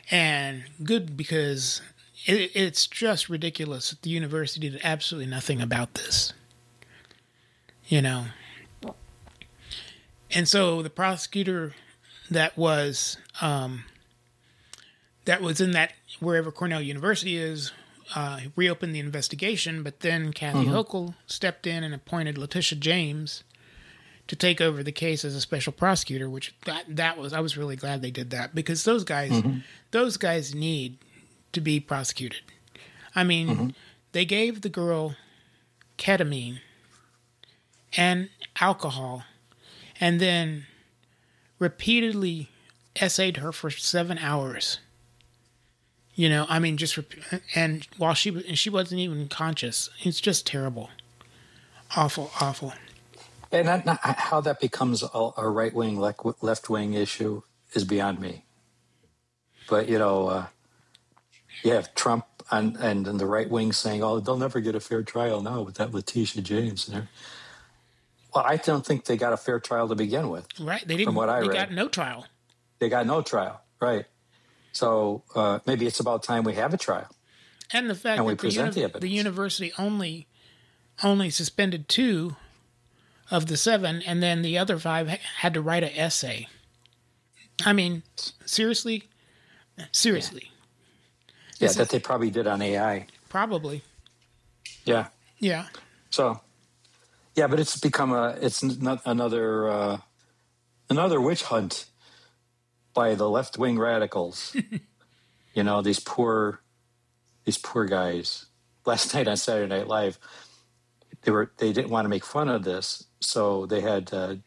And good, because it's just ridiculous that the university did absolutely nothing about this. And so the prosecutor that was in that, wherever Cornell University is, reopened the investigation, but then Kathy Hochul stepped in and appointed Letitia James to take over the case as a special prosecutor, which I was really glad they did that, because those guys need to be prosecuted. I mean, they gave the girl ketamine and alcohol and then repeatedly essayed her for 7 hours. And while she wasn't even conscious. It's just terrible. Awful, awful. And how that becomes a right-wing, left-wing issue is beyond me. But, you have Trump and the right wing saying, oh, they'll never get a fair trial now with that Letitia James there. Well, I don't think they got a fair trial to begin with. Right. They didn't. From what I read. They got no trial. They got no trial. Right. So maybe it's about time we have a trial. And the fact that the university only suspended 2 of the 7, and then the other 5 had to write an essay. I mean, seriously? Yeah, that they probably did on AI. Probably. Yeah. Yeah. So, yeah, but it's become another witch hunt by the left-wing radicals. These poor guys. Last night on Saturday Night Live, they didn't want to make fun of this, so they had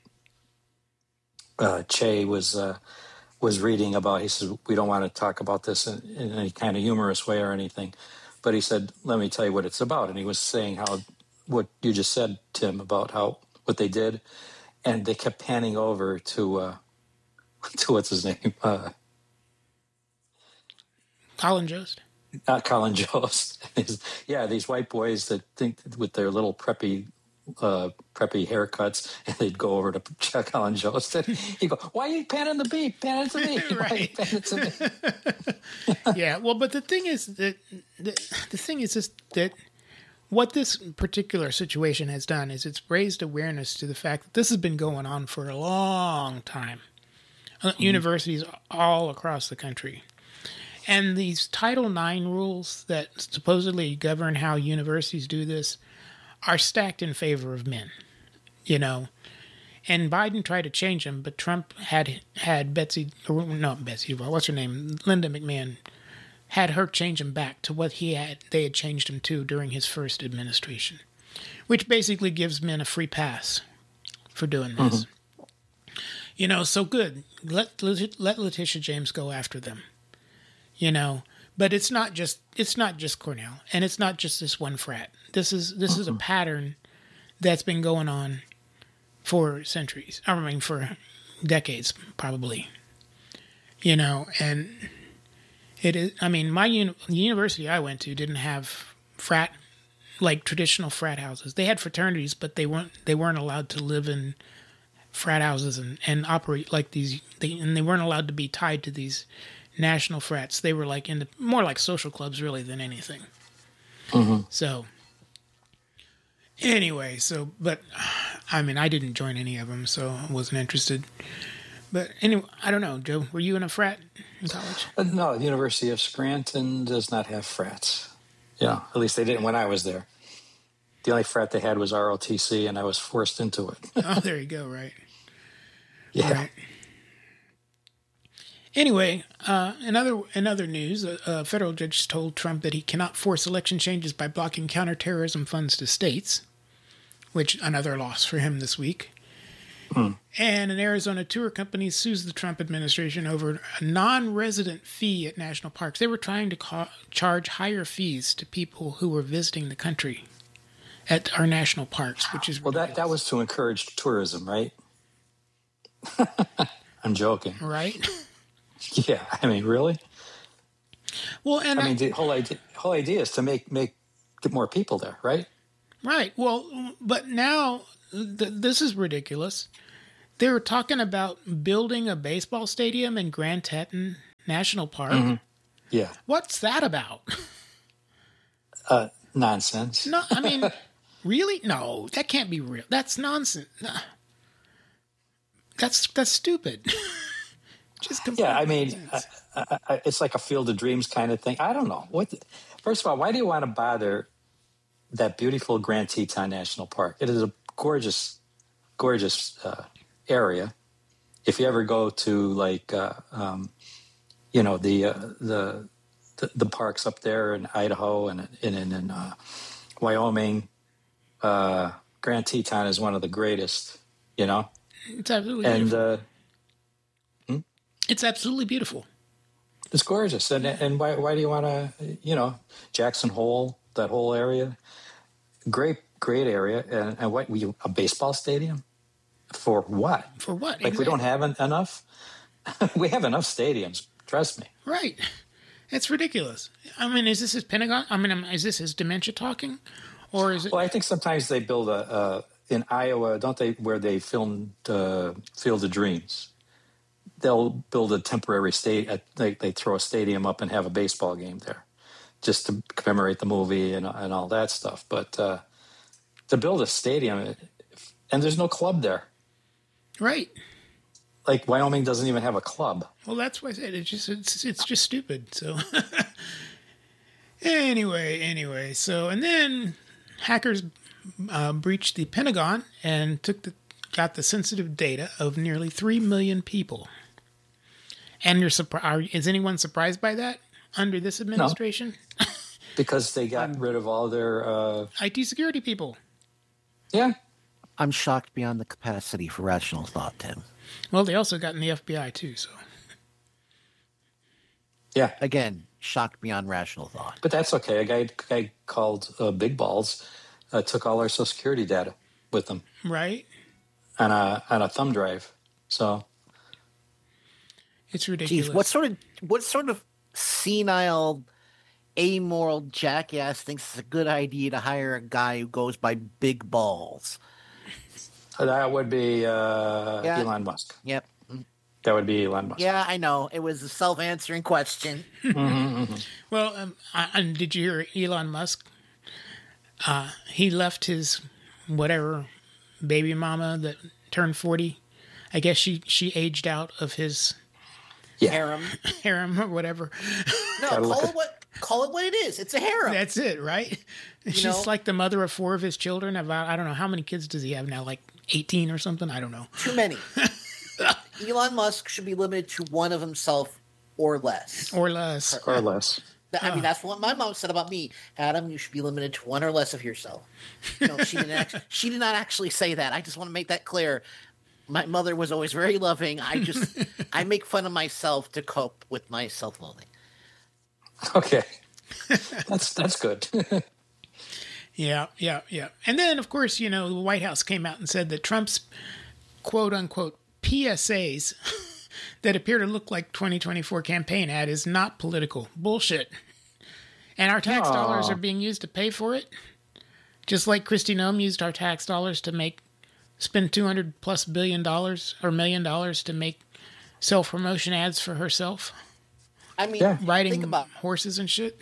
Che was reading about. He said, we don't want to talk about this in any kind of humorous way or anything, but he said, let me tell you what it's about. And he was saying what you just said, Tim, about what they did, and they kept panning over to what's his name, Colin Jost. Not Colin Jost. Yeah, these white boys that think with their little preppy haircuts, and they'd go over to check Colin Jost. He'd go, why are you panning the beat? Pan it to me. Right. Yeah, well, but the thing is that that what this particular situation has done is it's raised awareness to the fact that this has been going on for a long time. Universities all across the country. And these Title IX rules that supposedly govern how universities do this are stacked in favor of men, And Biden tried to change them, but Trump had Linda McMahon, had her change them back to what they had changed him to during his first administration, which basically gives men a free pass for doing this. So good. Let Letitia James go after them. But it's not just Cornell, and it's not just this one frat. This is a pattern that's been going on for centuries. For decades, probably. And it is. I mean, the university I went to didn't have traditional frat houses. They had fraternities, but they weren't allowed to live in frat houses and operate like these. And they weren't allowed to be tied to these national frats. They were more like social clubs really than anything. So anyway, but I mean, I didn't join any of them, so I wasn't interested. But anyway, I don't know, Joe, were you in a frat in college? No, the University of Scranton does not have frats. Yeah, at least they didn't when I was there. The only frat they had was ROTC, and I was forced into it. Oh, there you go, right. Yeah. Right. Anyway, in other news, a federal judge told Trump that he cannot force election changes by blocking counterterrorism funds to states, which another loss for him this week. And an Arizona tour company sues the Trump administration over a non-resident fee at national parks. They were trying to charge higher fees to people who were visiting the country at our national parks, which is ridiculous. Well, that was to encourage tourism, right? I'm joking. Right? Yeah, I mean, really? Well, and the whole idea is to get more people there, right? Right. Well, but now this is ridiculous. They were talking about building a baseball stadium in Grand Teton National Park, Yeah. What's that about? Nonsense. No, I mean, really? No, that can't be real. That's nonsense. That's stupid. Just complete Yeah, I mean, nonsense. it's like a Field of Dreams kind of thing. I don't know. First of all, why do you want to bother that beautiful Grand Teton National Park? It is a gorgeous, gorgeous area. If you ever go to like, the parks up there in Idaho and in Wyoming, Grand Teton is one of the greatest. It's absolutely And beautiful. It's absolutely beautiful. it's gorgeous. And why do you want to, Jackson Hole, that whole area, great area. And what, a baseball stadium? For what? For what? Like, we don't have enough? We have enough stadiums, trust me. Right. It's ridiculous. I mean, is this his Pentagon? I mean, is this his dementia talking? Or is it... Well, I think sometimes they build in Iowa, don't they, where they filmed Field of Dreams? They'll build a temporary they throw a stadium up and have a baseball game there just to commemorate the movie and all that stuff. But to build a stadium, and there's no club there. Right. Like, Wyoming doesn't even have a club. Well, that's why I said it's just stupid. So anyway, so and then hackers breached the Pentagon and got the sensitive data of nearly 3 million people. And is anyone surprised by that under this administration? No, because they got rid of all their IT security people. Yeah. I'm shocked beyond the capacity for rational thought, Tim. Well, they also got in the FBI too, so. Yeah. Again, shocked beyond rational thought. But that's okay. A guy called Big Balls took all our Social Security data with them. Right. On a thumb drive. So. It's ridiculous. Geez, what sort of senile, amoral jackass thinks it's a good idea to hire a guy who goes by Big Balls? That would be Elon Musk. Yep. That would be Elon Musk. Yeah, I know. It was a self-answering question. Well, and did you hear Elon Musk? He left his whatever baby mama that turned 40. I guess she aged out of his harem or whatever. No, call it what it is. It's a harem. That's it, right? She's like the mother of 4 of his children. About, I don't know, how many kids does he have now? Like 18 or something? I don't know. Too many. Elon Musk should be limited to one of himself or less. Or less. Or less. I mean, that's what my mom said about me. Adam, you should be limited to one or less of yourself. No, she did not actually say that. I just want to make that clear. My mother was always very loving. I make fun of myself to cope with my self-loathing. Okay. That's good. Yeah. And then, of course, the White House came out and said that Trump's quote-unquote PSAs that appear to look like 2024 campaign ad is not political. Bullshit. And our tax dollars are being used to pay for it. Just like Kristi Noem used our tax dollars to spend $200+ billion or $1 million to make self-promotion ads for herself. I mean, riding think about horses and shit.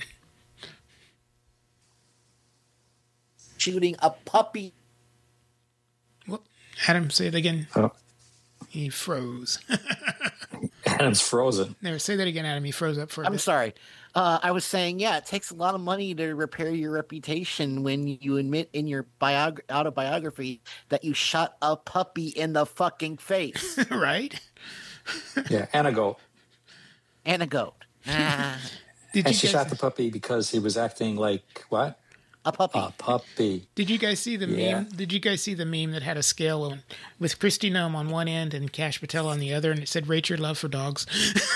Shooting a puppy. Well, Adam, say it again. Oh. He froze. Adam's frozen. There, say that again, Adam. He froze up for a bit. I'm sorry. I was saying, it takes a lot of money to repair your reputation when you admit in your autobiography that you shot a puppy in the fucking face. Right? Yeah, and a goat. And a goat. And she shot the puppy because he was acting like what? A puppy. A puppy. Did you guys see the meme? Did you guys see the meme that had a scale with Kristi Noem on one end and Kash Patel on the other, and it said, "Rate your love for dogs."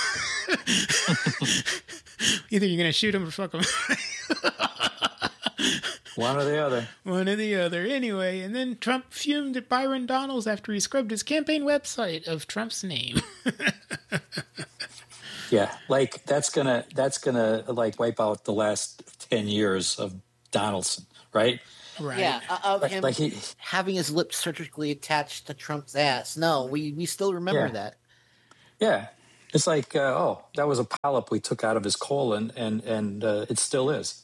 Either you're going to shoot them or fuck them. One or the other. One or the other. Anyway, and then Trump fumed at Byron Donalds after he scrubbed his campaign website of Trump's name. Yeah, like that's gonna like wipe out the last 10 years of Donaldson, right? Right. Yeah, of him like he, having his lips surgically attached to Trump's ass. No, we still remember that. Yeah. It's like, that was a polyp we took out of his colon, and it still is.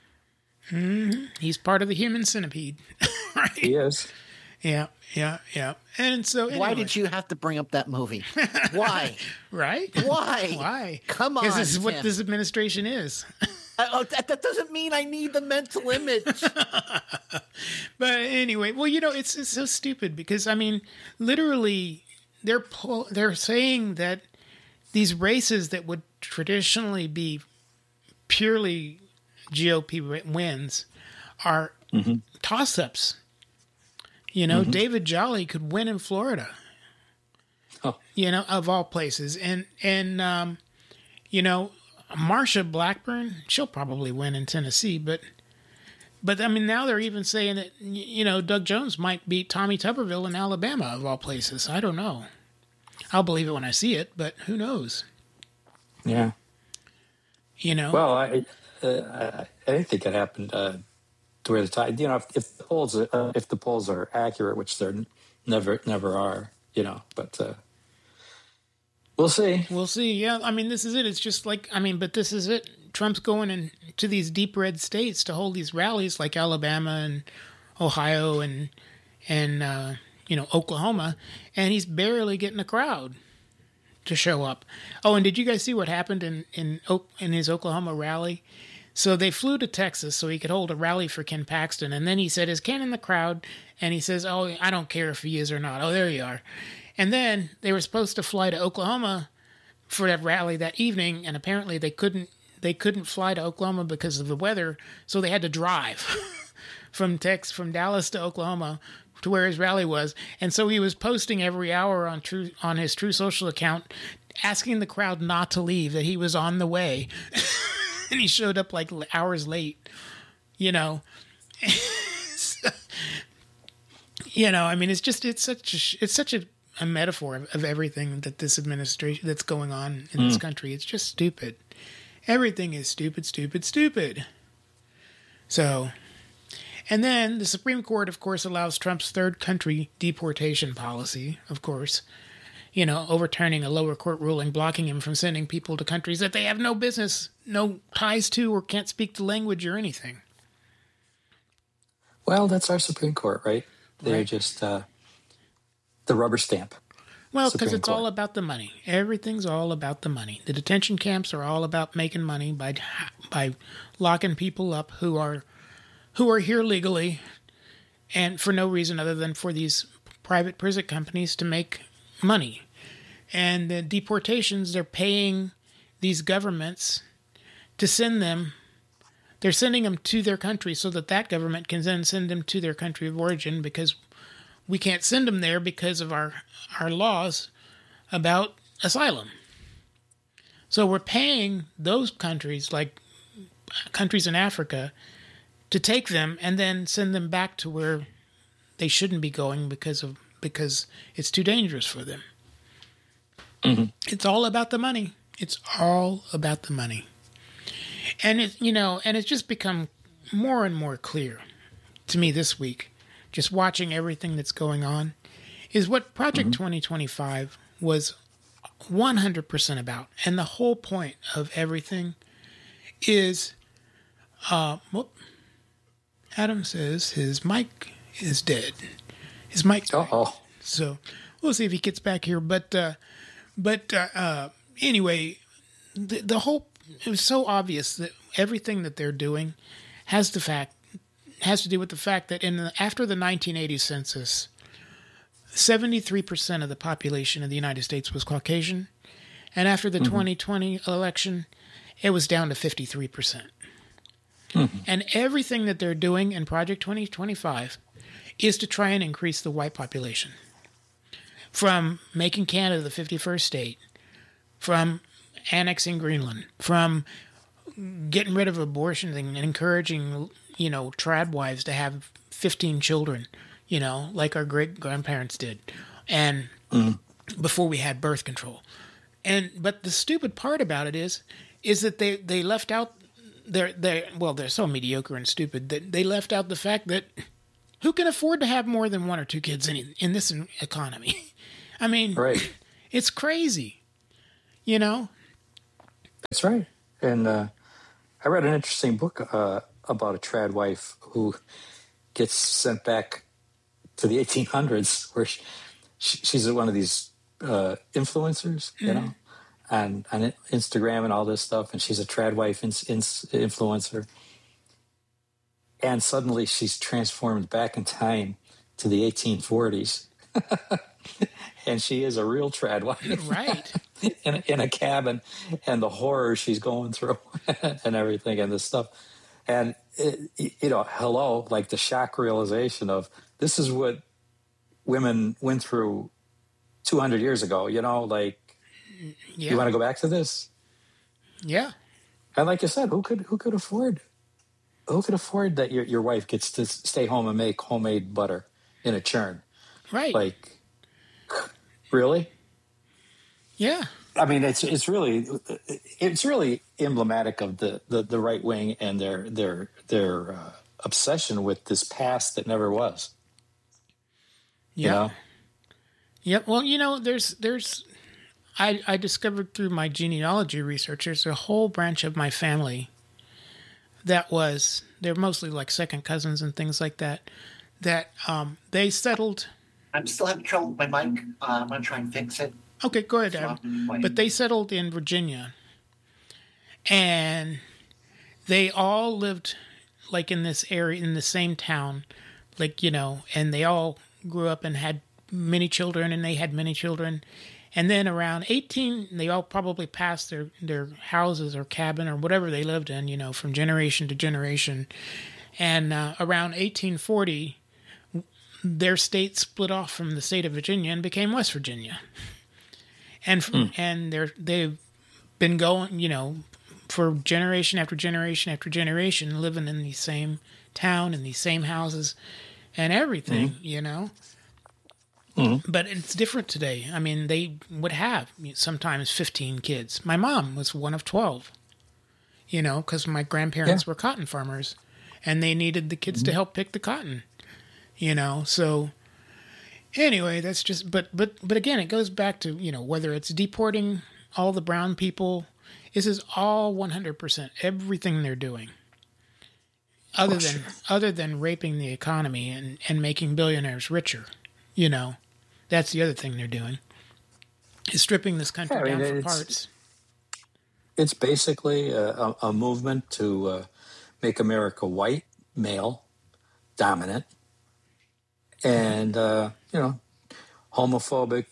He's part of the human centipede. Right? He is. Yeah. And so anyway. Why did you have to bring up that movie? Why? Right? Why? Why? Come on, because this is what Tim. this administration is. That doesn't mean I need the mental image. But anyway, well, it's so stupid because, I mean, literally, they're saying that these races that would traditionally be purely GOP wins are toss-ups. David Jolly could win in Florida. Oh. Of all places. And Marsha Blackburn, she'll probably win in Tennessee, but I mean, now they're even saying that, Doug Jones might beat Tommy Tuberville in Alabama, of all places. I don't know. I'll believe it when I see it, but who knows? Yeah. Well, I think it happened to where the tide. If the polls are accurate, which they're never are. But we'll see. We'll see. Yeah, I mean, this is it. It's just like, but this is it. Trump's going into these deep red states to hold these rallies, like Alabama and Ohio and Oklahoma, and he's barely getting a crowd to show up. Oh, and did you guys see what happened in his Oklahoma rally? So they flew to Texas so he could hold a rally for Ken Paxton, and then he said, "Is Ken in the crowd?" And he says, "Oh, I don't care if he is or not." Oh, there you are. And then they were supposed to fly to Oklahoma for that rally that evening, and apparently they couldn't fly to Oklahoma because of the weather, so they had to drive from Dallas to Oklahoma to where his rally was. And so he was posting every hour on his True Social account, asking the crowd not to leave, that he was on the way. And he showed up like hours late, So, I mean, it's such a metaphor of everything that this administration that's going on in this country. It's just stupid. Everything is stupid, stupid, stupid. So, and then the Supreme Court, of course, allows Trump's third country deportation policy, of course, overturning a lower court ruling blocking him from sending people to countries that they have no business, no ties to, or can't speak the language or anything. Well, that's our Supreme Court, right? They're just the rubber stamp. Well, because it's all about the money. Everything's all about the money. The detention camps are all about making money by locking people up who are here legally and for no reason other than for these private prison companies to make money. And the deportations, they're paying these governments to send them. They're sending them to their country so that government can then send them to their country of origin, because we can't send them there because of our laws about asylum. So we're paying those countries, like countries in Africa, to take them and then send them back to where they shouldn't be going because it's too dangerous for them. Mm-hmm. It's all about the money. It's all about the money. And it's just become more and more clear to me this week, just watching everything that's going on, is what Project 2025 was 100% about. And the whole point of everything is, Adam says his mic is dead. His mic. Uh-oh. So we'll see if he gets back here. But anyway, the whole, it was so obvious that everything that they're doing has to do with the fact that after the 1980 census, 73% of the population of the United States was Caucasian, and after the 2020 election, it was down to 53%. And everything that they're doing in Project 2025 is to try and increase the white population. From making Canada the 51st state, from annexing Greenland, from getting rid of abortion and encouraging, trad wives to have 15 children, like our great-grandparents did, and before we had birth control. But the stupid part about it is that they left out, they're so mediocre and stupid that they left out the fact that who can afford to have more than one or two kids in this economy? I mean, right. It's crazy. You know? That's right. And I read an interesting book about a trad wife who gets sent back to the 1800s, where she's one of these influencers, you know, on Instagram and all this stuff, and she's a trad wife influencer. And suddenly she's transformed back in time to the 1840s. And she is a real trad wife. Right. in a cabin, and the horror she's going through and everything and this stuff. And, hello, like the shock realization of this is what women went through 200 years ago, you want to go back to this? Yeah. And like you said, who could afford that your wife gets to stay home and make homemade butter in a churn? Right. Like, really? Yeah. I mean, it's really emblematic of the right wing and their obsession with this past that never was. Yeah. You know? Yep. Well, there's I discovered through my genealogy research, there's a whole branch of my family they're mostly like second cousins and things like that they settled. I'm still having trouble with my mic. I'm going to try and fix it. Okay, go ahead, Adam. But they settled in Virginia, and they all lived like in this area, in the same town, and they all grew up and had many children, and they had many children. And then around 18, they all probably passed their houses or cabin or whatever they lived in, from generation to generation. And around 1840, their state split off from the state of Virginia and became West Virginia. And they've been going, for generation after generation after generation, living in the same town, in these same houses and everything, Mm-hmm. But it's different today. I mean, they would have sometimes 15 kids. My mom was one of 12, because my grandparents were cotton farmers, and they needed the kids to help pick the cotton, So anyway, that's just. But again, it goes back to whether it's deporting all the brown people. This is all 100% everything they're doing. Other than raping the economy and making billionaires richer, That's the other thing they're doing, is stripping this country down for parts. It's basically a movement to make America white, male, dominant, and, homophobic,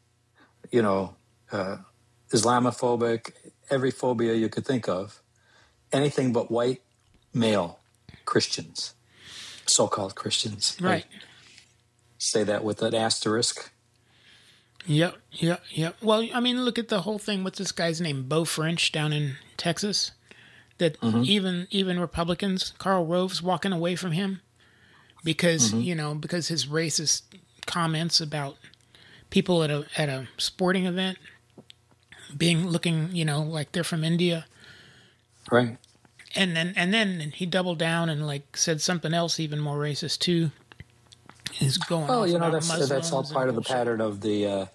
Islamophobic, every phobia you could think of. Anything but white, male Christians, so-called Christians. Right. Say that with an asterisk. Yep. Well, I mean, look at the whole thing. What's this guy's name? Beau French down in Texas. That even Republicans, Karl Rove's walking away from him because because his racist comments about people at a sporting event looking like they're from India. Right. And then he doubled down and said something else even more racist too. Is going. Well, that's all part of the pattern of the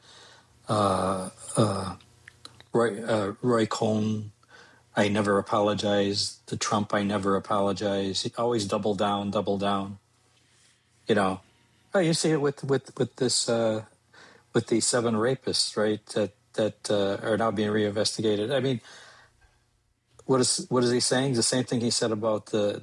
Roy Cohn. I never apologize. The Trump, I never apologize. He always double down. Oh, you see it with this with the 7 rapists, right? That are now being reinvestigated. I mean, what is he saying? The same thing he said about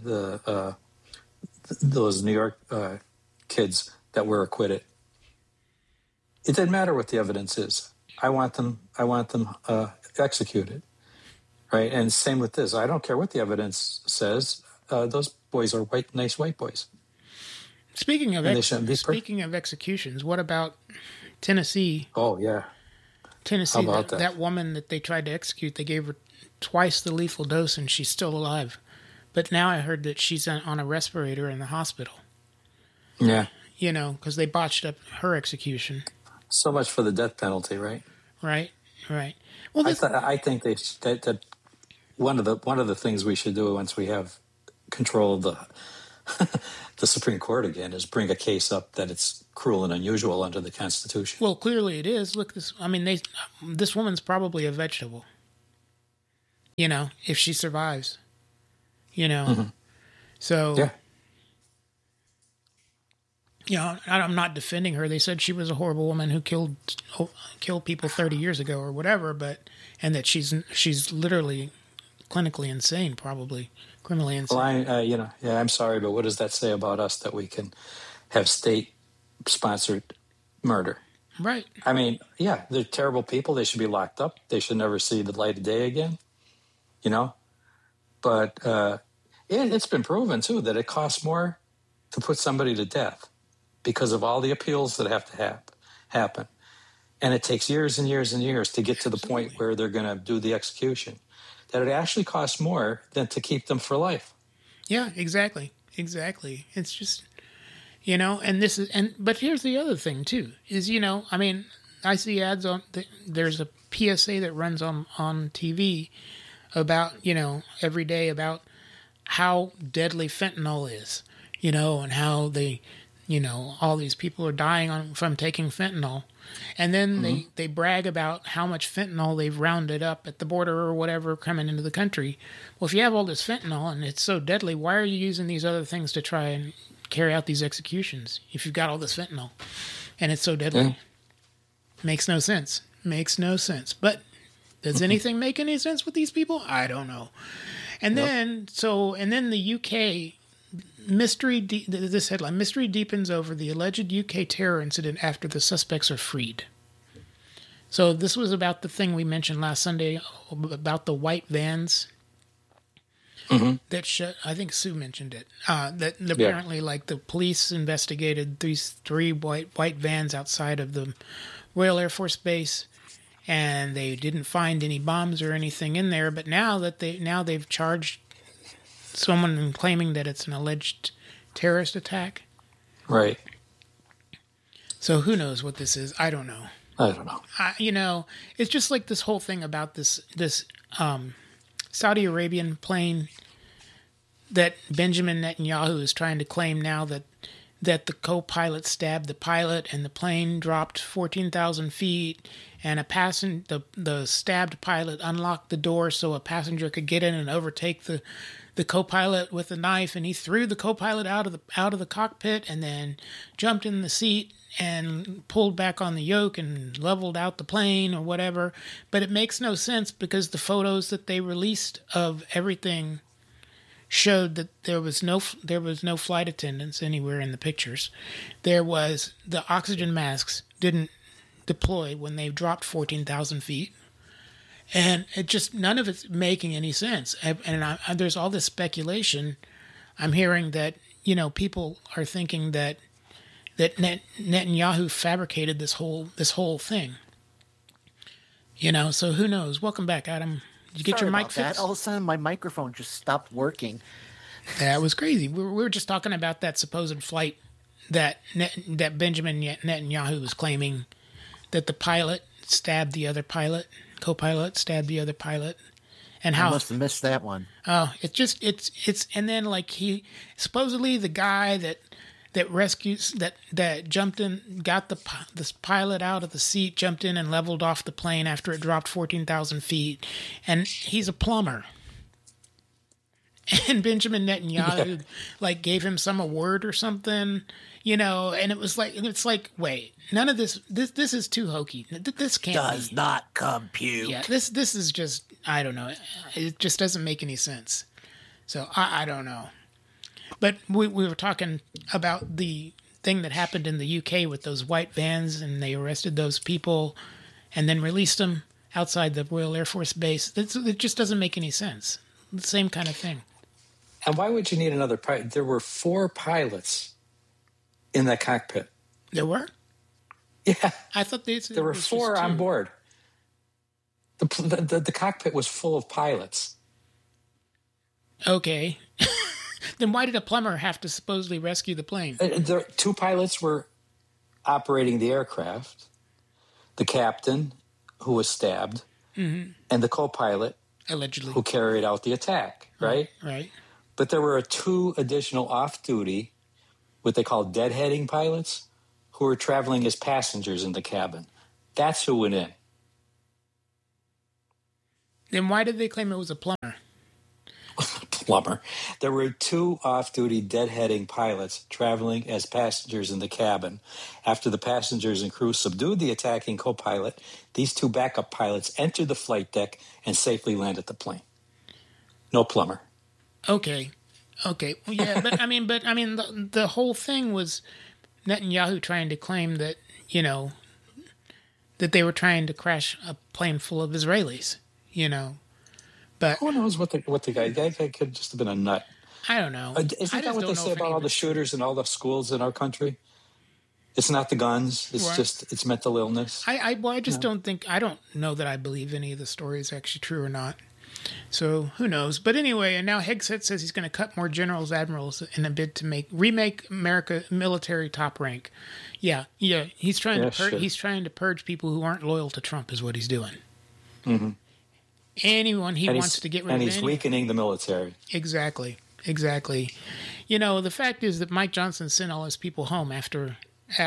those New York kids that were acquitted. It didn't matter what the evidence is. I want them executed, right? And same with this. I don't care what the evidence says. Those boys are nice white boys. Speaking of executions, what about Tennessee? Oh yeah, Tennessee. That woman that they tried to execute, they gave her twice the lethal dose, and she's still alive. But now I heard that she's on a respirator in the hospital. Yeah. Because they botched up her execution. So much for the death penalty, right? Right. Well, I think that one of the things we should do once we have control of the Supreme Court again is bring a case up that it's cruel and unusual under the Constitution. Well, clearly it is. Look, this woman's probably a vegetable. If she survives. So. Yeah. I'm not defending her. They said she was a horrible woman who killed people 30 years ago or whatever, and that she's literally clinically insane, probably criminally insane. Well, I'm sorry, but what does that say about us that we can have state-sponsored murder? Right. I mean, yeah, they're terrible people. They should be locked up. They should never see the light of day again. But it's been proven too that it costs more to put somebody to death because of all the appeals that have to happen, and it takes years and years and years to get to the point where they're going to do the execution. That it actually costs more than to keep them for life. Yeah, exactly. It's just, but here's the other thing too, is, I see ads there's a PSA that runs on TV about, every day about how deadly fentanyl is, and how they, all these people are dying from taking fentanyl. And then they brag about how much fentanyl they've rounded up at the border or whatever coming into the country. Well, if you have all this fentanyl and it's so deadly, why are you using these other things to try and carry out these executions if you've got all this fentanyl and it's so deadly? Yeah. Makes no sense. But does anything make any sense with these people? I don't know. And then the UK... this headline: mystery deepens over the alleged UK terror incident after the suspects are freed. So this was about the thing we mentioned last Sunday about the white vans. That I think Sue mentioned it. That apparently, like, the police investigated these 3 white vans outside of the Royal Air Force Base, and they didn't find any bombs or anything in there. But now they've charged someone claiming that it's an alleged terrorist attack. Right. So who knows what this is? I don't know. It's just like this whole thing about this Saudi Arabian plane that Benjamin Netanyahu is trying to claim now that the co-pilot stabbed the pilot and the plane dropped 14,000 feet, and the stabbed pilot unlocked the door so a passenger could get in and overtake the co-pilot with a knife, and he threw the co-pilot out of the cockpit and then jumped in the seat and pulled back on the yoke and leveled out the plane or whatever. But it makes no sense because the photos that they released of everything showed that there was no flight attendants anywhere in the pictures. There was the oxygen masks didn't deploy when they dropped 14,000 feet. And it just, none of it's making any sense. And there's all this speculation. I'm hearing that, people are thinking that Netanyahu fabricated this whole thing. So who knows? Welcome back, Adam. Did you get your mic fixed? All of a sudden, my microphone just stopped working. That was crazy. We were just talking about that supposed flight that Benjamin Netanyahu was claiming that the pilot stabbed the other pilot. Co-pilot stabbed the other pilot, and how I must have missed that one. Oh, it's and then, like, he supposedly the guy that rescues that jumped in, got this pilot out of the seat, jumped in and leveled off the plane after it dropped 14,000 feet, and he's a plumber. And Benjamin Netanyahu gave him some award or something, and it's like, wait, none of this is too hokey. This can't does not compute. Yeah, this is just, I don't know. It just doesn't make any sense. So I don't know. But we were talking about the thing that happened in the UK with those white vans, and they arrested those people and then released them outside the Royal Air Force Base. It just doesn't make any sense. The same kind of thing. And why would you need another pilot? There were 4 pilots in that cockpit. There were? Yeah. I thought there were 4 on board. The cockpit was full of pilots. Okay. Then why did a plumber have to supposedly rescue the plane? 2 pilots were operating the aircraft. The captain, who was stabbed, and the co-pilot, allegedly, who carried out the attack, right? Right. But there were 2 additional off-duty, what they call deadheading pilots, who were traveling as passengers in the cabin. That's who went in. Then why did they claim it was a plumber? Plumber. There were 2 off-duty deadheading pilots traveling as passengers in the cabin. After the passengers and crew subdued the attacking co-pilot, these 2 backup pilots entered the flight deck and safely landed the plane. No plumber. Okay. Well, yeah, but I mean, the whole thing was Netanyahu trying to claim that, you know, that they were trying to crash a plane full of Israelis, you know. But who knows what the guy could just have been a nut. I don't know. Isn't that what they say about all the shooters in all the schools in our country? It's not the guns. It's just it's mental illness. I don't know that I believe any of the stories are actually true or not. So who knows? But anyway, and now Hegseth says he's going to cut more generals, admirals in a bid to remake America military top rank. Yeah. He's trying to purge people who aren't loyal to Trump is what he's doing. Mm-hmm. Anyone he wants to get rid of. And he's weakening the military. Exactly. You know, the fact is that Mike Johnson sent all his people home after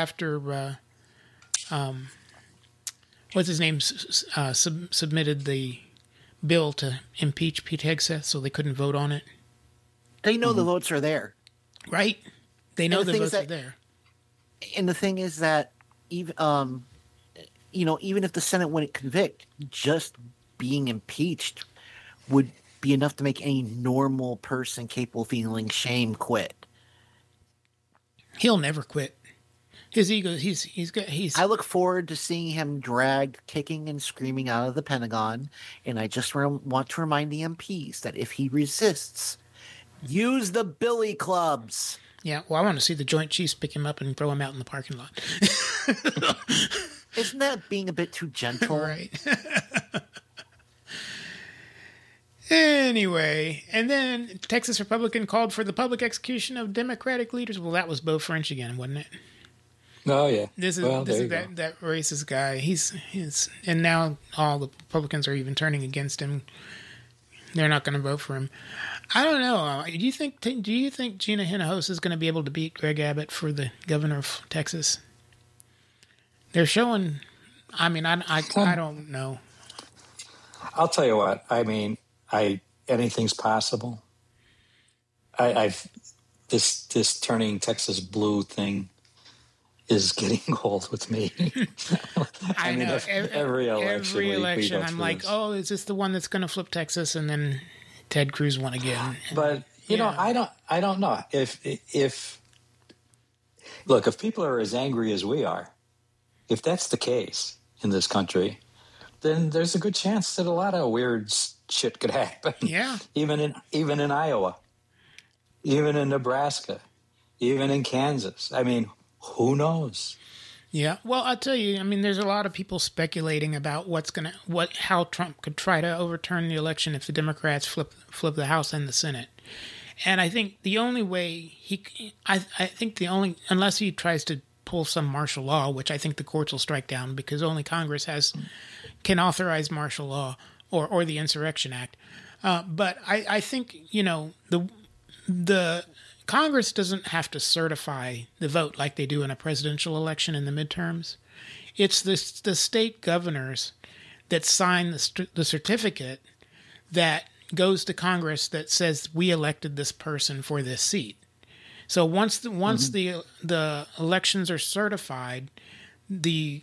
what's his name submitted the bill to impeach Pete Hegseth, so they couldn't vote on it. They know the votes are there, right? They know the votes are there. And the thing is that even even if the Senate wouldn't convict, just being impeached would be enough to make any normal person capable of feeling shame quit. He'll never quit. His ego. I look forward to seeing him dragged, kicking and screaming out of the Pentagon. And I just want to remind the MPs that if he resists, use the billy clubs. Yeah, well, I want to see the Joint Chiefs pick him up and throw him out in the parking lot. Isn't that being a bit too gentle? Right. Anyway, and then Texas Republican called for the public execution of Democratic leaders. Well, that was Beau French again, wasn't it? Oh yeah. This is that racist guy. He's and now all the Republicans are even turning against him. They're not going to vote for him. I don't know. Do you think Gina Hinojosa is going to be able to beat Greg Abbott for the governor of Texas? They're showing. I mean, I don't know. I'll tell you what. I mean, anything's possible. This turning Texas blue thing is getting old with me. I mean, know. Every election, I'm like, oh, is this the one that's going to flip Texas? And then Ted Cruz won again. But you know, I don't know if people are as angry as we are, if that's the case in this country, then there's a good chance that a lot of weird shit could happen. Yeah, even in Iowa, even in Nebraska, even in Kansas. I mean, who knows? Yeah. Well, I'll tell you, I mean, there's a lot of people speculating about how Trump could try to overturn the election if the Democrats flip the House and the Senate. And I think the only way unless he tries to pull some martial law, which I think the courts will strike down because only Congress can authorize martial law or the Insurrection Act. But I think, you know, the Congress doesn't have to certify the vote like they do in a presidential election in the midterms. It's the state governors that sign the certificate that goes to Congress that says we elected this person for this seat. So once the elections are certified, the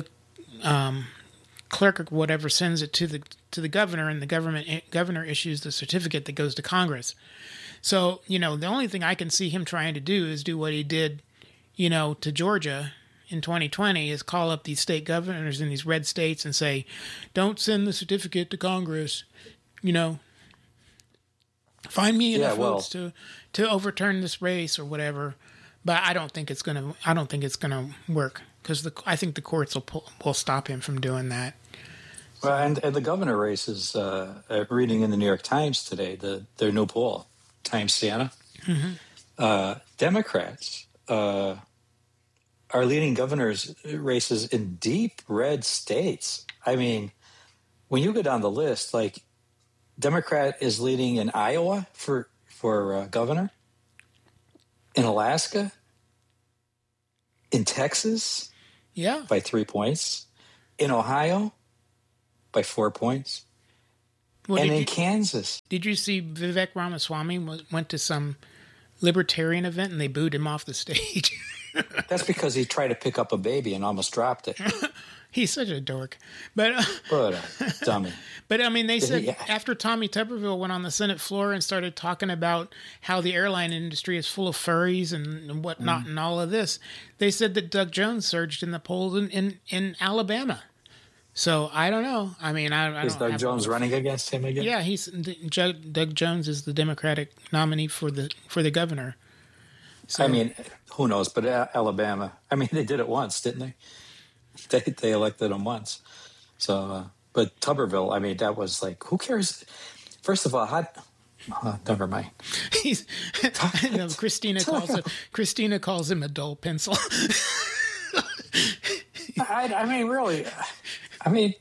clerk or whatever sends it to the governor, and the governor issues the certificate that goes to Congress. So, you know, the only thing I can see him trying to do is do what he did, you know, to Georgia in 2020, is call up these state governors in these red states and say, don't send the certificate to Congress, you know, find me enough votes to overturn this race or whatever. But I don't think it's gonna work because I think the courts will stop him from doing that. Well, and the governor race is reading in the New York Times today, their new poll. Times Siena. Mm-hmm. Democrats are leading governors races in deep red states. I mean, when you go down the list, like Democrat is leading in Iowa for for governor. In Alaska. In Texas. Yeah. By 3 points. In Ohio. By 4 points. Well, and in Kansas. Did you see Vivek Ramaswamy went to some libertarian event and they booed him off the stage? That's because he tried to pick up a baby and almost dropped it. He's such a dork. But what a dummy. But I mean, they said after Tommy Tuberville went on the Senate floor and started talking about how the airline industry is full of furries and whatnot and all of this, they said that Doug Jones surged in the polls in Alabama. So I don't know. I mean, is Doug Jones running against him again? Yeah, Doug Jones is the Democratic nominee for the governor. So, I mean, who knows? But Alabama, I mean, they did it once, didn't they? They elected him once. So, but Tuberville, I mean, that was like, who cares? First of all, never mind. Christina calls him a dull pencil. I mean, really. I mean,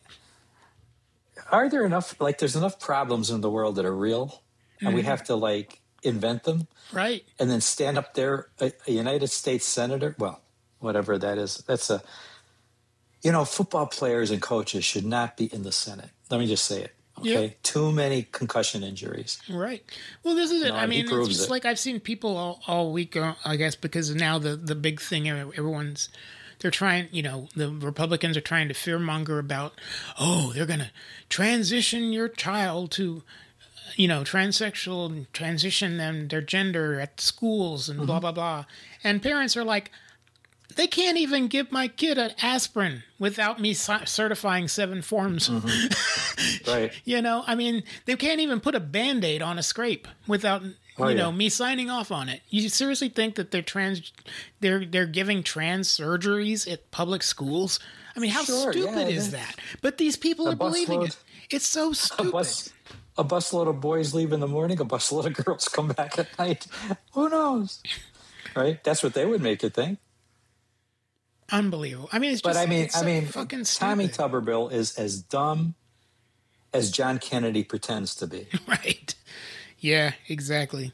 are there enough? Like, there's enough problems in the world that are real, and we have to like invent them, right? And then stand up there, a United States senator. Well, whatever that is, that's football players and coaches should not be in the Senate. Let me just say it. Okay, too many concussion injuries. Right. Well, this is it. I mean, it's just like I've seen people all week, I guess, because now the big thing they're trying, the Republicans are trying to fearmonger about, they're going to transition your child to, transsexual and transition them, their gender at schools and blah, blah, blah. And parents are like, they can't even give my kid an aspirin without me certifying 7 forms. Right. I mean, they can't even put a Band-Aid on a scrape without... me signing off on it. You seriously think that they're giving trans surgeries at public schools? I mean, how stupid is that? But these people are believing it. It's so stupid. A busload of boys leave in the morning, a busload of girls come back at night. Who knows? Right? That's what they would make it think. Unbelievable. I mean, it's just fucking stupid. Tommy Tuberville is as dumb as John Kennedy pretends to be. Right. Yeah, exactly.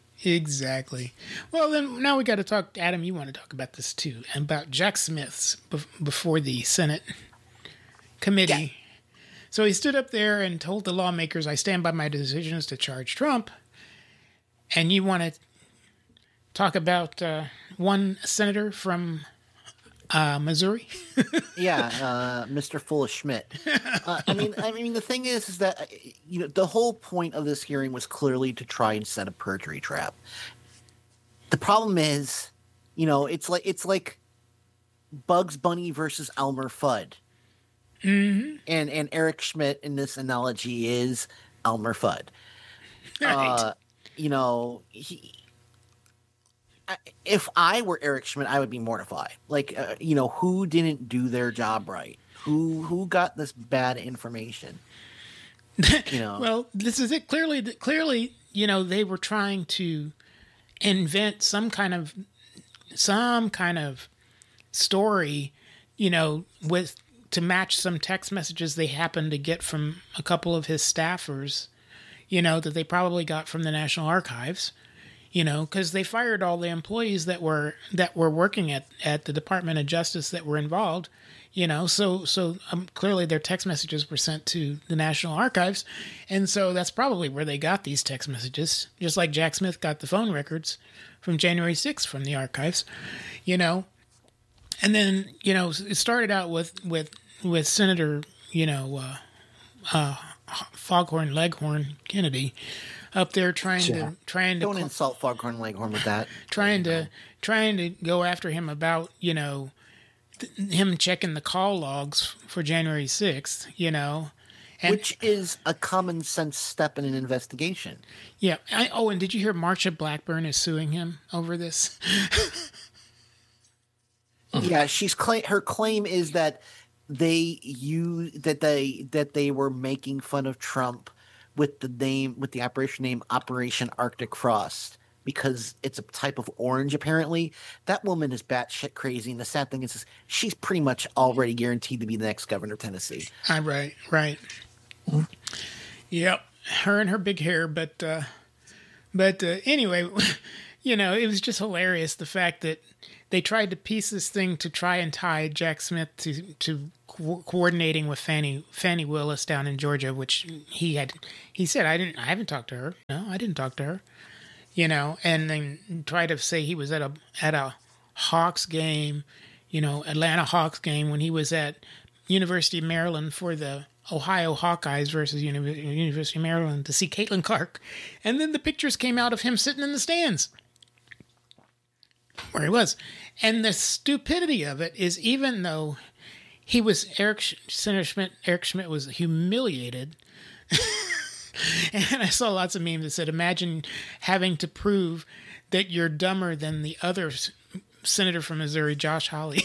Well, then now we got to talk. Adam, you want to talk about this too, about Jack Smith's before the Senate committee. Yeah. So he stood up there and told the lawmakers, "I stand by my decisions to charge Trump." And you want to talk about one senator from Missouri? Mr. Full of Schmidt. I mean, the thing is that the whole point of this hearing was clearly to try and set a perjury trap. The problem is, it's like Bugs Bunny versus Elmer Fudd, and Eric Schmidt in this analogy is Elmer Fudd. Right. If I were Eric Schmidt, I would be mortified. Like, who didn't do their job right? Who got this bad information? Well, this is it. Clearly, they were trying to invent some kind of story, to match some text messages they happened to get from a couple of his staffers, that they probably got from the National Archives. Because they fired all the employees that were working at the Department of Justice that were involved, so clearly their text messages were sent to the National Archives, and so that's probably where they got these text messages, just like Jack Smith got the phone records from January 6th from the archives, and then, it started out with Senator, Foghorn Leghorn Kennedy, up there trying to don't insult Foghorn Leghorn with that. trying to go after him about him checking the call logs for January 6th, which is a common sense step in an investigation. Yeah. And did you hear Marsha Blackburn is suing him over this? Yeah, her claim is that they were making fun of Trump with the operation name Operation Arctic Frost because it's a type of orange. Apparently, that woman is batshit crazy, and the sad thing is she's pretty much already guaranteed to be the next governor of Tennessee. Right. Yep, her and her big hair, but But anyway, it was just hilarious the fact that they tried to piece this thing to try and tie Jack Smith to coordinating with Fannie Willis down in Georgia, which he said I haven't talked to her. No, I didn't talk to her. And then try to say he was at a Hawks game, Atlanta Hawks game when he was at University of Maryland for the Ohio Hawkeyes versus University of Maryland to see Caitlin Clark. And then the pictures came out of him sitting in the stands where he was. And the stupidity of it is, even though he was Eric Schmidt was humiliated. And I saw lots of memes that said, imagine having to prove that you're dumber than the other senator from Missouri, Josh Hawley.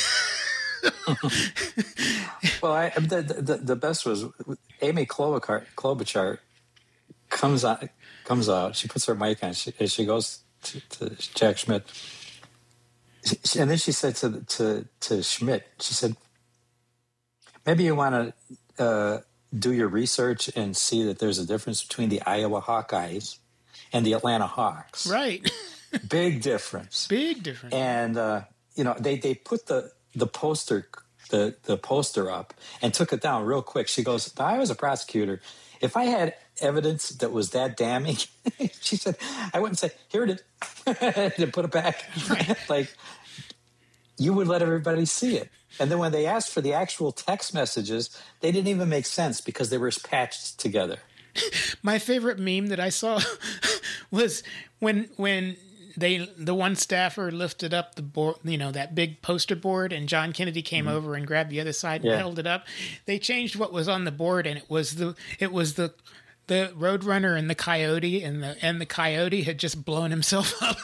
Well, the best was Amy Klobuchar comes out. She puts her mic on. She goes to Jack Schmidt, and then she said to Schmidt, she said, maybe you want to do your research and see that there's a difference between the Iowa Hawkeyes and the Atlanta Hawks. Right. Big difference. Big difference. And they put the poster up and took it down real quick. She goes, I was a prosecutor. If I had evidence that was that damning, she said, I wouldn't say, here it is, and put it back. Right. Like, you would let everybody see it. And then when they asked for the actual text messages, they didn't even make sense because they were patched together. My favorite meme that I saw was when the one staffer lifted up the board, that big poster board, and John Kennedy came over and grabbed the other side and held it up. They changed what was on the board, and it was the Roadrunner and the Coyote, and the Coyote had just blown himself up.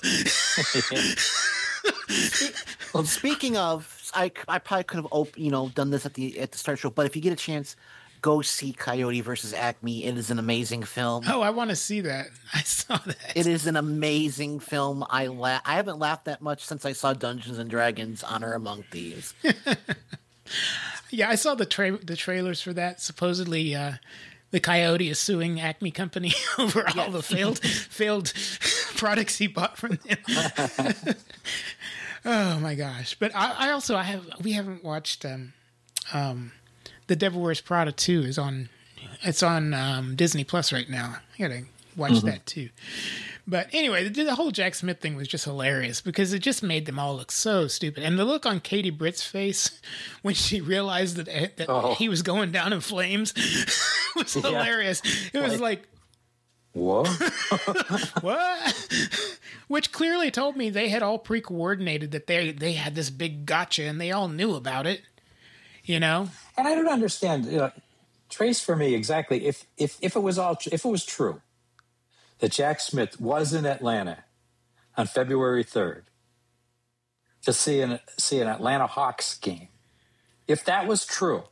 Well, speaking of, I probably could have done this at the start show, but if you get a chance, go see Coyote versus Acme. It is an amazing film. Oh, I want to see that. I saw that. It is an amazing film. I haven't laughed that much since I saw Dungeons and Dragons: Honor Among Thieves. Yeah, I saw the trailers for that. Supposedly, the Coyote is suing Acme Company over all the failed products he bought from them. Oh my gosh! But we haven't watched The Devil Wears Prada 2 is on. It's on Disney Plus right now. I gotta watch that too. But anyway, the whole Jack Smith thing was just hilarious because it just made them all look so stupid. And the look on Katie Britt's face when she realized that he was going down in flames was hilarious. It was like what? What? Which clearly told me they had all pre-coordinated that they had this big gotcha and they all knew about it. And I don't understand. Trace for me exactly if it was true that Jack Smith was in Atlanta on February 3rd to see an Atlanta Hawks game. If that was true,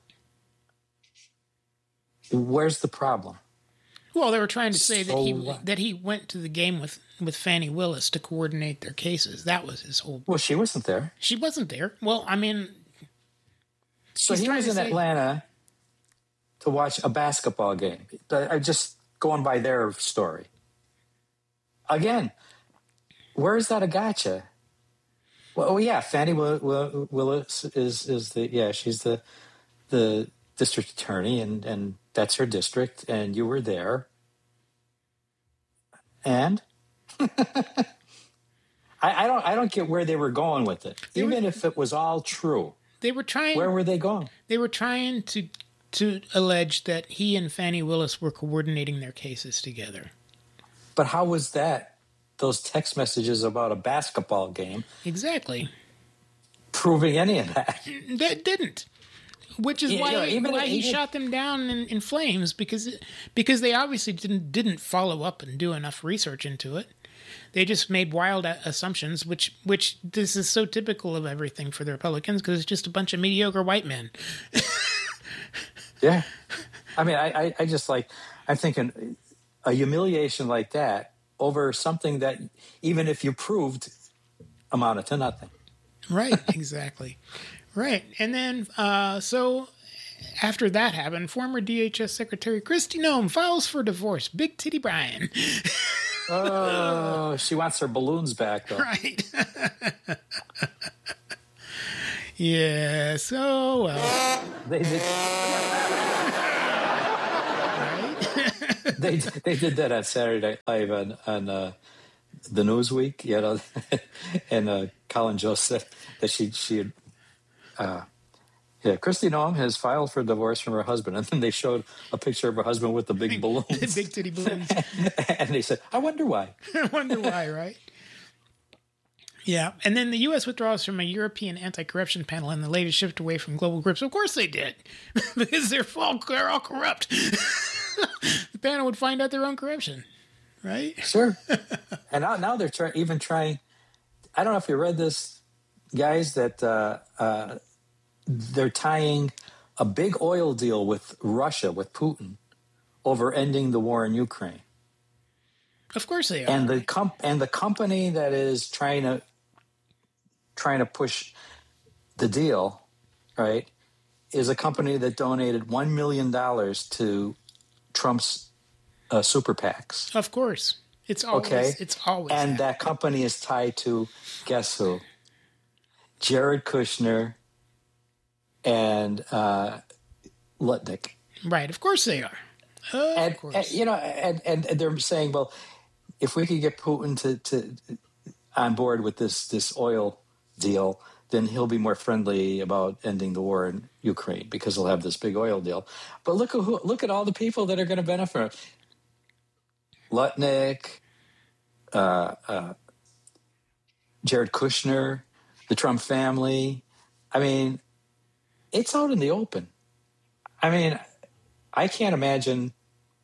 where's the problem? Well, they were trying to say that he went to the game with Fannie Willis to coordinate their cases. That was his whole. Well, she wasn't there. She wasn't there. Well, I mean, so he was in Atlanta to watch a basketball game. I just going by their story. Again, where is that a gotcha? Well, yeah, Fannie Willis is she's the district attorney, and that's her district, and you were there. And I don't get where they were going with it. Even if it was all true. They were trying. Where were they going? They were trying to allege that he and Fannie Willis were coordinating their cases together. But how was that? Those text messages about a basketball game. Exactly. Proving any of that. That didn't. Which is why he shot them down in flames, because they obviously didn't follow up and do enough research into it. They just made wild assumptions, which this is so typical of everything for the Republicans, because it's just a bunch of mediocre white men. Yeah. I mean, I'm thinking a humiliation like that over something that even if you proved amounted to nothing. Right, exactly. Right. And then, so after that happened, former DHS Secretary Kristi Noem files for divorce. Big Titty Brian. Oh, she wants her balloons back, though. Right. Yes. Oh, well. They did. Right? They did that on Saturday Night Live on the Newsweek, you know, and Colin Jost said that she had, Kristi Noem has filed for divorce from her husband, and then they showed a picture of her husband with the big balloons, Big titty balloons. and they said, "I wonder why." I wonder why, right? Yeah, and then the U.S. withdraws from a European anti-corruption panel and the latest shift away from global groups. Of course they did, because they're all corrupt. The panel would find out their own corruption, right? Sure. And now they're trying. I don't know if you read this, guys, that they're tying a big oil deal with Russia, with Putin, over ending the war in Ukraine. Of course they are. And the company that is trying to push the deal, right, is a company that donated $1 million to Trump's super PACs. Of course. It's always, Okay. It's always. And that company is tied to, guess who? Jared Kushner and Lutnick. Right. Of course they are. Of course. And, you know, and they're saying, well, if we could get Putin to on board with this oil deal, then he'll be more friendly about ending the war in Ukraine because he'll have this big oil deal. But look at all the people that are going to benefit. Lutnick, Jared Kushner, the Trump family. I mean, it's out in the open. I mean, I can't imagine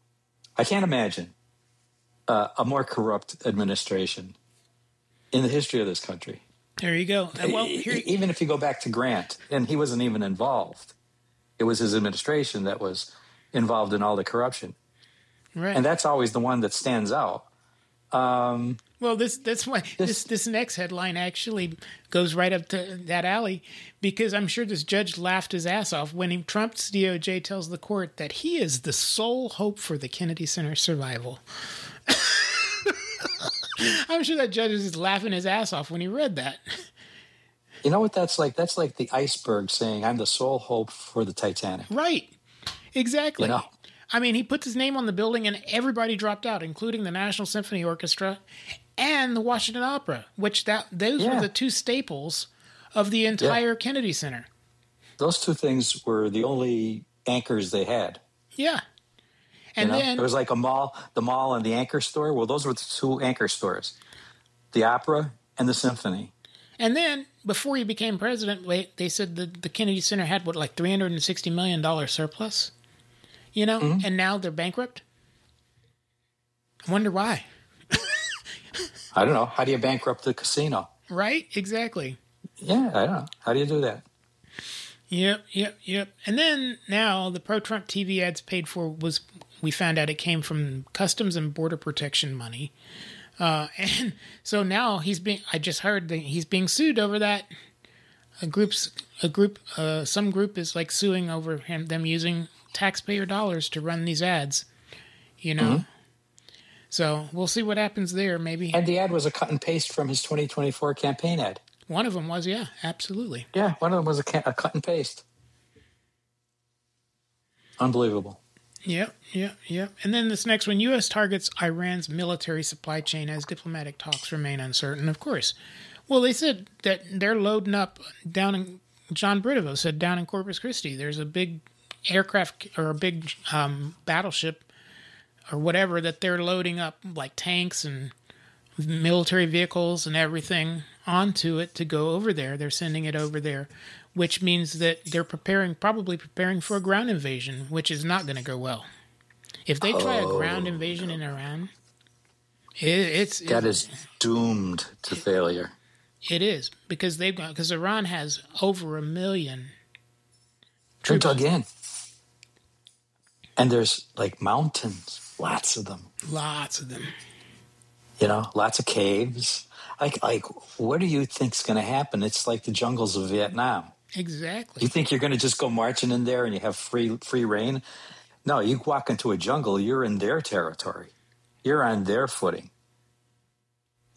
a more corrupt administration in the history of this country. There you go. Well, Even if you go back to Grant, and he wasn't even involved. It was his administration that was involved in all the corruption. right. And that's always the one that stands out. Well, that's why this next headline actually goes right up to that alley, because I'm sure this judge laughed his ass off when Trump's DOJ tells the court that he is the sole hope for the Kennedy Center's survival. I'm sure that judge is just laughing his ass off when he read that. You know what that's like? That's like the iceberg saying, I'm the sole hope for the Titanic. Right. Exactly. You know? I mean, he puts his name on the building and everybody dropped out, including the National Symphony Orchestra and the Washington Opera, which those were the two staples of the entire Kennedy Center. Those two things were the only anchors they had. Yeah. And then it was like the mall and the anchor store. Well, those were the two anchor stores, the opera and the symphony. And then, before he became president, they said the Kennedy Center had, like $360 million surplus? You know? Mm-hmm. And now they're bankrupt? I wonder why. I don't know. How do you bankrupt the casino? Right? Exactly. Yeah, I don't know. How do you do that? Yep. And then, now, the pro-Trump TV ads paid for we found out it came from Customs and Border Protection money. And so now I just heard that he's being sued over that. Some group is like suing over them using taxpayer dollars to run these ads, you know? Mm-hmm. So we'll see what happens there, maybe. And the ad was a cut and paste from his 2024 campaign ad. One of them was, yeah, absolutely. Yeah, one of them was a cut and paste. Unbelievable. Yep. And then this next one, U.S. targets Iran's military supply chain as diplomatic talks remain uncertain. Of course. Well, they said that they're loading up John Bridavo said down in Corpus Christi, there's a big aircraft or a big battleship or whatever that they're loading up, like tanks and military vehicles and everything onto it to go over there. They're sending it over there, which means that they're probably preparing for a ground invasion, which is not going to go well. If they try a ground invasion in Iran, that is doomed to failure. It is, because Iran has over 1 million They're troops. dug in. And there's like mountains, lots of them. Lots of them. You know, lots of caves. Like, what do you think's going to happen? It's like the jungles of Vietnam. Exactly. You think you're going to just go marching in there and you have free reign? No, you walk into a jungle, you're in their territory. You're on their footing.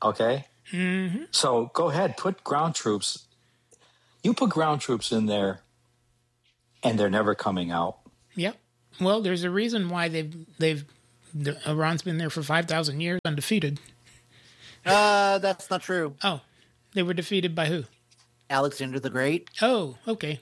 Okay? Mm-hmm. So go ahead, put ground troops. You put ground troops in there, and they're never coming out. Yep. Well, there's a reason why Iran's been there for 5,000 years undefeated. That's not true. Oh, they were defeated by who? Alexander the Great. Oh, okay.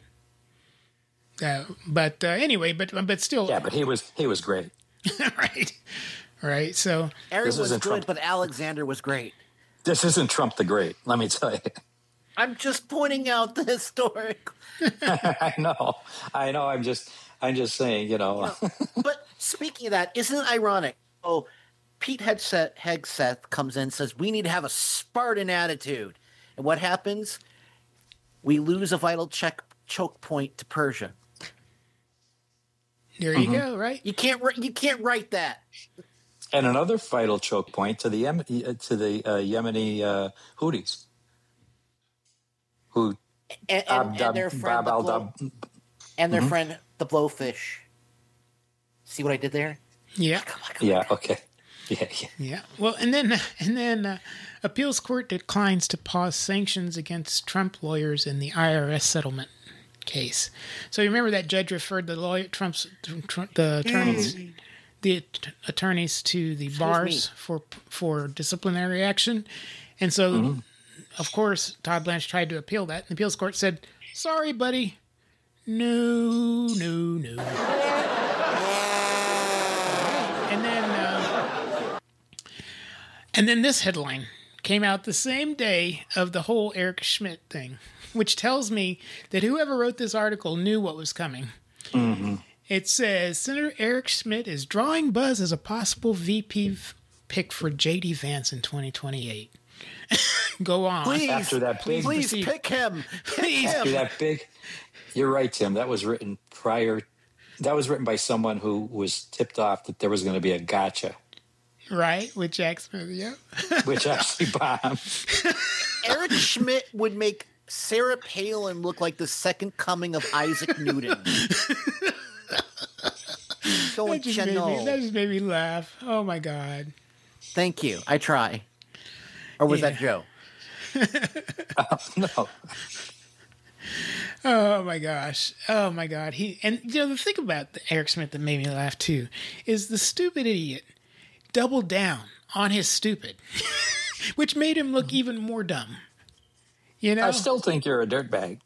But anyway, but still. Yeah, but he was great. Right. So Aaron was good, Trump. but Alexander was great. This isn't Trump the Great, let me tell you. I'm just pointing out the historic. I know. I'm just saying, But speaking of that, isn't it ironic? Oh, Pete Hegseth comes in and says, we need to have a Spartan attitude. And what happens? We lose a vital choke point to Persia. There you go, right? You can't write that. And another vital choke point to the Yemeni Houthis, who and their friend their friend the Blowfish. See what I did there? Yeah. Yeah. Okay. Yeah. Well, and then appeals court declines to pause sanctions against Trump lawyers in the IRS settlement case. So you remember that judge referred the attorneys to the bars for disciplinary action, and so of course Todd Blanche tried to appeal that. And the appeals court said, "Sorry, buddy, no." And then this headline came out the same day of the whole Eric Schmidt thing, which tells me that whoever wrote this article knew what was coming. Mm-hmm. It says, Senator Eric Schmidt is drawing buzz as a possible VP pick for J.D. Vance in 2028. Go on. Please, after that big, please pick him. After that big, you're right, Tim. That was written prior. That was written by someone who was tipped off that there was going to be a gotcha. Right, with Jack Smith, yeah. Which actually bombed. Eric Schmidt would make Sarah Palin look like the second coming of Isaac Newton. That just made me laugh. Oh, my God. Thank you. I try. Or was that Joe? No. Oh my gosh. The thing about Eric Schmidt that made me laugh too is the stupid idiot doubled down on his stupid, which made him look even more dumb. I still think you're a dirtbag.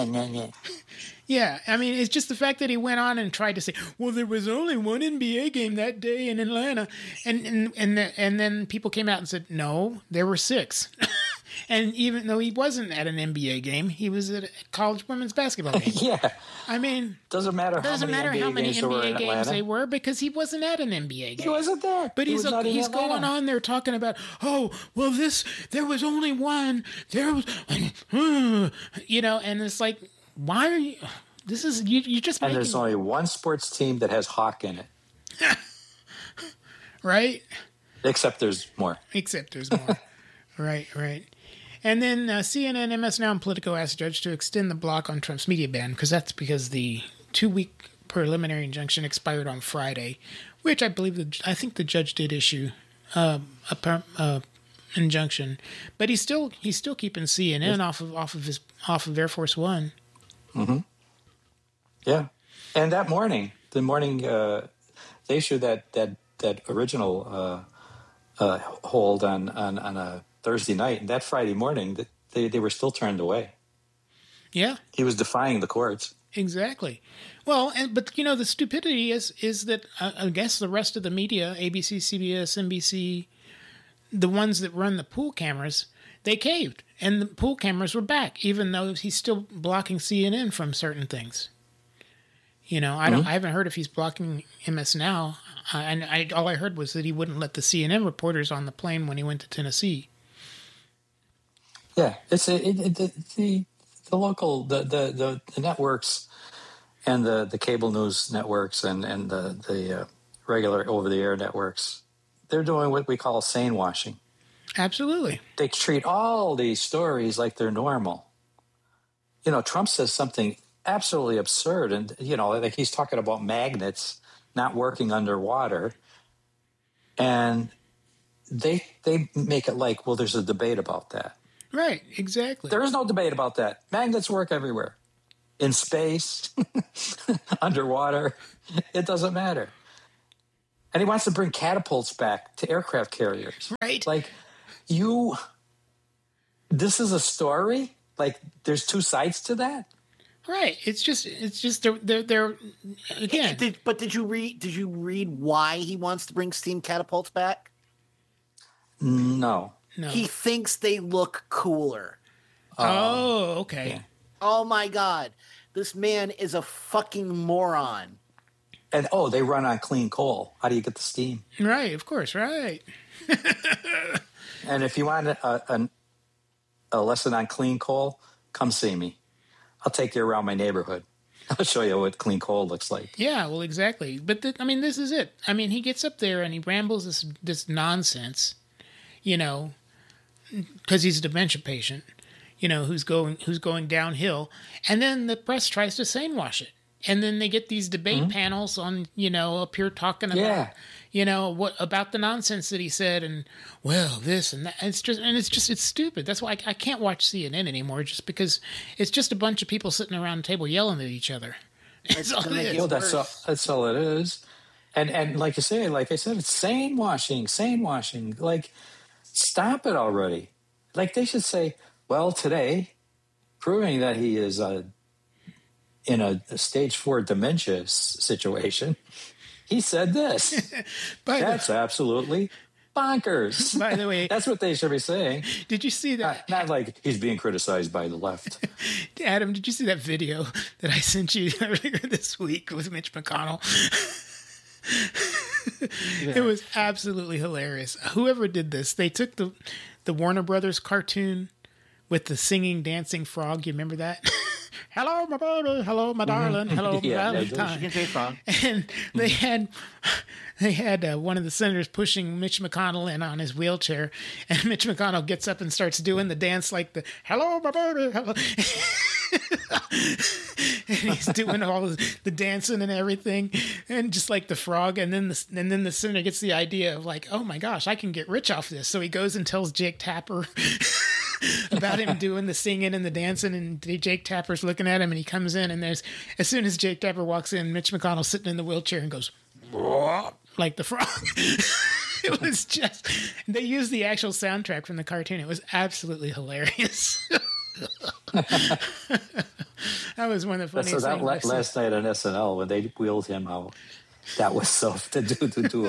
Yeah, I mean, it's just the fact that he went on and tried to say, well, there was only one NBA game that day in Atlanta. And then people came out and said, no, there were 6. And even though he wasn't at an NBA game, he was at a college women's basketball game. Yeah. I mean, doesn't matter how many NBA games they were because he wasn't at an NBA game. He wasn't there. But he's going on there talking about, oh, well, there was only one. There was, and it's like, why are you? This is you just. And there's only one sports team that has Hawk in it, right? Except there's more. Right. And then CNN, MS Now, and Politico asked the judge to extend the block on Trump's media ban because the 2-week preliminary injunction expired on Friday, which I think the judge did issue a injunction, but he's still keeping CNN off of Air Force One. Mm-hmm. Yeah, and the morning they issued that original hold on a Thursday night, and that Friday morning they were still turned away. Yeah, he was defying the courts. Exactly. Well, but the stupidity is that I guess the rest of the media, ABC, CBS, NBC, the ones that run the pool cameras, they caved, and the pool cameras were back, even though he's still blocking CNN from certain things. I haven't heard if he's blocking MS Now, and all I heard was that he wouldn't let the CNN reporters on the plane when he went to Tennessee. Yeah, it's the local the networks and the cable news networks and the regular over the air networks. They're doing what we call sane washing. Absolutely. They treat all these stories like they're normal. Trump says something absolutely absurd, and like he's talking about magnets not working underwater, and they make it like, well, there's a debate about that. Right, exactly. There is no debate about that. Magnets work everywhere. In space, underwater, it doesn't matter. And he wants to bring catapults back to aircraft carriers. Right. Like, this is a story? Like, there's two sides to that? Right. It's just they're again. Did you read why he wants to bring steam catapults back? No. He thinks they look cooler. Oh, okay. Yeah. Oh my God. This man is a fucking moron. And they run on clean coal. How do you get the steam? Right, of course, right. And if you want a lesson on clean coal, come see me. I'll take you around my neighborhood. I'll show you what clean coal looks like. Yeah, well, exactly. But this is it. I mean, he gets up there and he rambles this nonsense, because he's a dementia patient, who's going downhill, and then the press tries to sanewash it, and then they get these debate panels on, up here talking about, what about the nonsense that he said, and this and that. It's stupid. That's why I can't watch CNN anymore, just because it's just a bunch of people sitting around a table yelling at each other. That's all it is. Well, that's all it is. And like I said, it's sane washing. Like, stop it already. Like, they should say, well, today, proving that he is in a stage 4 dementia situation, he said this. That's absolutely bonkers. By the way, that's what they should be saying. Did you see that? Not like he's being criticized by the left. Adam, did you see that video that I sent you earlier this week with Mitch McConnell? It was absolutely hilarious. Whoever did this, they took the Warner Brothers cartoon with the singing, dancing frog. You remember that? Hello, my baby. Hello, my darling. Hello, my Valentine. And they had one of the senators pushing Mitch McConnell in on his wheelchair, and Mitch McConnell gets up and starts doing the dance like the "Hello, my baby." Hello. And he's doing all the dancing and everything, and just like the frog. And then the senator gets the idea of like, oh my gosh, I can get rich off this. So he goes and tells Jake Tapper about him doing the singing and the dancing, and Jake Tapper's looking at him, and he comes in, and as soon as Jake Tapper walks in, Mitch McConnell's sitting in the wheelchair and goes like the frog. It was just, they used the actual soundtrack from the cartoon. It was absolutely hilarious. That was one of the funniest things. Last night on SNL, when they wheeled him out, that was so to do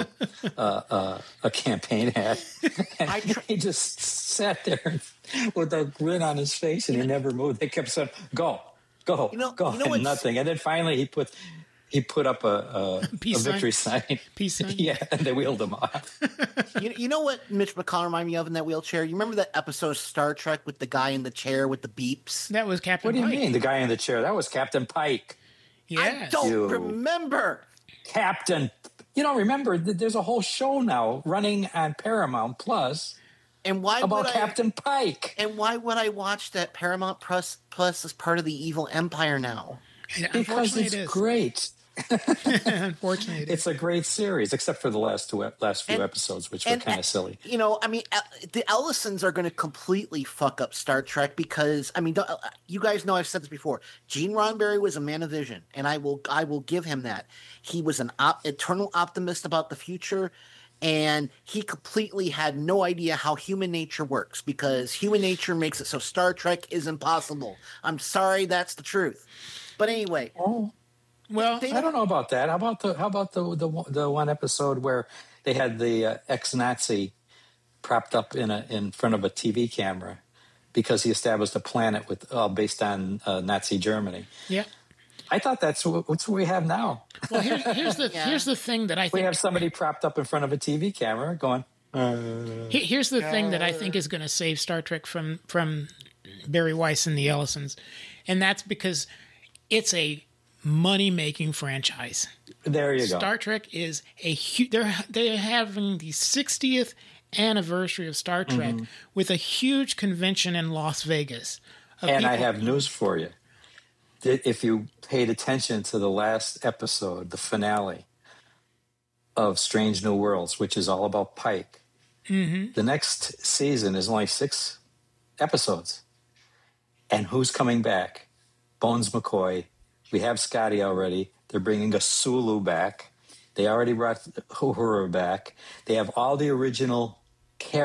a campaign ad. And he just sat there with a grin on his face, and he never moved. They kept saying, "Go, go, go," and nothing. And then finally, he put up a victory sign. Peace sign. Yeah, and they wheeled him off. You know what Mitch McConnell reminded me of in that wheelchair? You remember that episode of Star Trek with the guy in the chair with the beeps? That was Captain Pike. What do you mean, the guy in the chair? That was Captain Pike. Yes. I don't remember. Captain. You don't remember? There's a whole show now running on Paramount Plus. And why about Captain Pike? And why would I watch that Paramount Plus as part of the evil empire now? Because it's great. Unfortunately, it's a great series, except for the last few episodes, which were kind of silly. I mean, the Ellisons are going to completely fuck up Star Trek because, I mean, you guys know I've said this before. Gene Roddenberry was a man of vision, and I will give him that. He was an eternal optimist about the future, and he completely had no idea how human nature works because human nature makes it so Star Trek is impossible. I'm sorry, that's the truth. But anyway. Oh. Well, I don't know about that. How about the one episode where they had the ex-Nazi propped up in front of a TV camera because he established a planet based on Nazi Germany? Yeah, I thought that's what we have now. Well, here's the thing that I think we have somebody propped up in front of a TV camera going. Here's the thing that I think is going to save Star Trek from Barry Weiss and the Ellisons, and that's because it's a money-making franchise. There you go. Star Trek is they're having the 60th anniversary of Star Trek with a huge convention in Las Vegas. And I have news for you. If you paid attention to the last episode, the finale of Strange New Worlds, which is all about Pike, The next season is only 6 episodes. And who's coming back? Bones McCoy. We have Scotty already. They're bringing a Sulu back. They already brought Uhura back. They have all the original characters